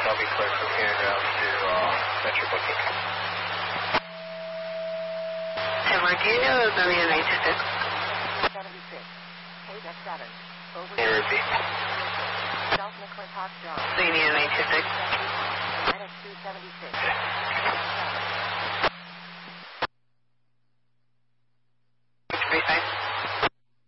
I'll be clear from here down to Metro Booking. Edward, do you know Bermuda 926? 76. KX7. Over. Can you repeat? South McClintock Drive. So you need a 926? Minus 276.